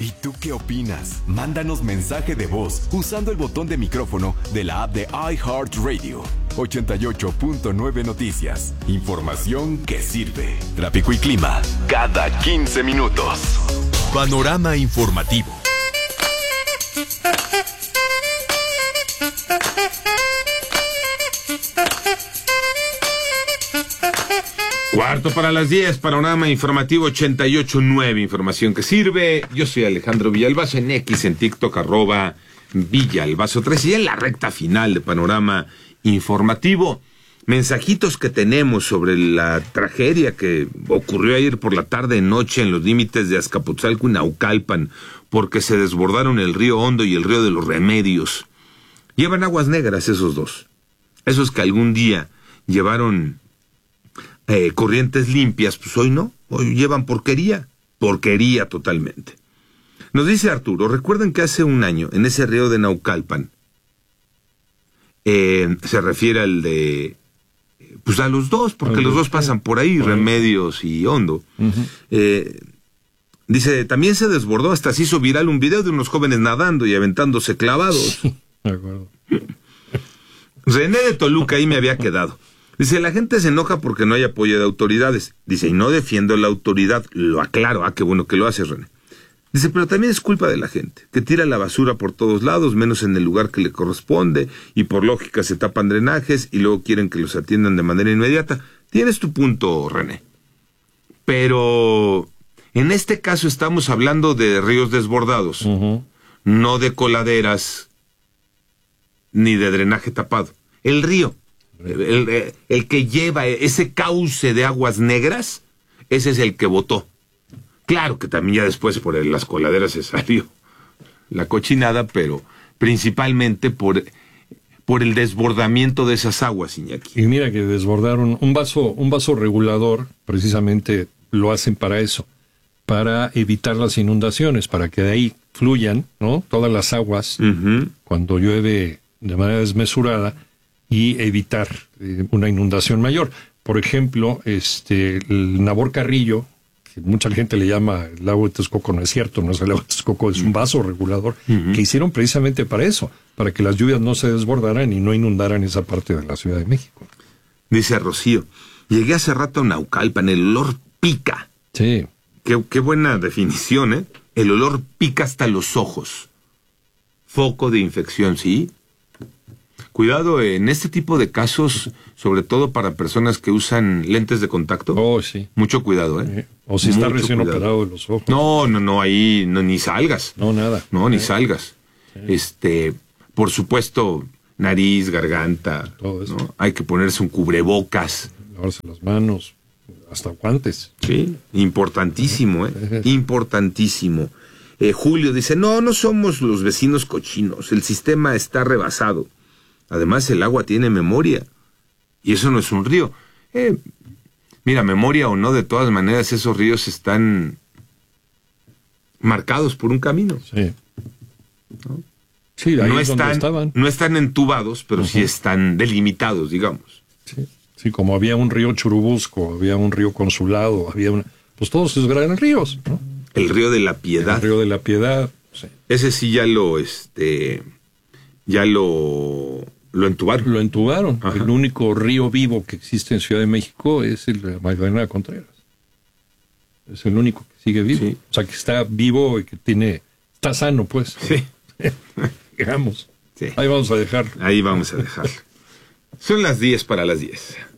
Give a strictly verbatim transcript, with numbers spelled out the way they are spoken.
¿Y tú qué opinas? Mándanos mensaje de voz usando el botón de micrófono de la app de iHeartRadio. ochenta y ocho punto nueve Noticias. Información que sirve. Tráfico y clima cada quince minutos. Panorama informativo. Cuarto para las diez, panorama informativo ochenta y ocho punto nueve, información que sirve. Yo soy Alejandro Villalbazo, en X, en TikTok, arroba Villalbazo tres, y en la recta final de panorama informativo. Mensajitos que tenemos sobre la tragedia que ocurrió ayer por la tarde noche en los límites de Azcapotzalco y Naucalpan, porque se desbordaron el río Hondo y el río de los Remedios. Llevan aguas negras esos dos. Esos que algún día llevaron Eh, corrientes limpias, pues hoy no, hoy llevan porquería, porquería totalmente. Nos dice Arturo, recuerden que hace un año, en ese río de Naucalpan, eh, se refiere al de, pues a los dos, porque okay. los dos pasan por ahí, bueno. Remedios y Hondo. Uh-huh. Eh, dice, también se desbordó, hasta se hizo viral un video de unos jóvenes nadando y aventándose clavados. De acuerdo. René de Toluca, ahí me había quedado. Dice, la gente se enoja porque no hay apoyo de autoridades. Dice, y no defiendo la autoridad, lo aclaro. Ah, qué bueno que lo hace, René. Dice, pero también es culpa de la gente, que tira la basura por todos lados, menos en el lugar que le corresponde, y por lógica se tapan drenajes, y luego quieren que los atiendan de manera inmediata. Tienes tu punto, René. Pero en este caso estamos hablando de ríos desbordados, uh-huh. no de coladeras, ni de drenaje tapado. El río. El, el, el que lleva ese cauce de aguas negras, ese es el que votó. Claro que también ya después por el, las coladeras se salió la cochinada, pero principalmente por, por el desbordamiento de esas aguas, Iñaki. Y mira que desbordaron un vaso, un vaso regulador, precisamente lo hacen para eso, para evitar las inundaciones, para que de ahí fluyan, ¿no? Todas las aguas, uh-huh. cuando llueve de manera desmesurada, y evitar eh, una inundación mayor. Por ejemplo, este el Nabor Carrillo, que mucha gente le llama el lago de Texcoco, no es cierto, no es el lago de Texcoco, es un vaso regulador, uh-huh. que hicieron precisamente para eso, para que las lluvias no se desbordaran y no inundaran esa parte de la Ciudad de México. Dice Rocío, llegué hace rato a Naucalpan, el olor pica. Sí. Qué, qué buena definición, ¿eh? El olor pica hasta los ojos. Foco de infección, ¿sí? Cuidado en este tipo de casos, sobre todo para personas que usan lentes de contacto. Oh, sí. Mucho cuidado, ¿eh? O si está recién cuidado. Operado de los ojos. No, no, no, ahí no, ni salgas. No, nada. No, ni salgas. Sí. Este, por supuesto, nariz, garganta. Todo eso. ¿no? Hay que ponerse un cubrebocas. Lavarse las manos, hasta guantes. Sí, importantísimo, ¿eh? Importantísimo. Eh, Julio dice, no, no somos los vecinos cochinos. El sistema está rebasado. Además, el agua tiene memoria, y eso no es un río. Eh, mira, memoria o no, de todas maneras, esos ríos están marcados por un camino. Sí. ¿No? Sí, ahí no, es están, donde estaban. no están entubados, pero uh-huh. sí están delimitados, digamos. Sí. sí, como había un río Churubusco, había un río Consulado, había una... Pues todos esos grandes ríos, ¿no? El río de la Piedad. El río de la Piedad, sí. Ese sí ya lo, este... Ya lo... Lo entubaron. Lo entubaron. Ajá. El único río vivo que existe en Ciudad de México es el de Magdalena Contreras. Es el único que sigue vivo. Sí. O sea, que está vivo y que tiene... Está sano, pues. Sí. Digamos. Sí. Ahí vamos a dejar. Ahí vamos a dejar. Son las diez para las diez.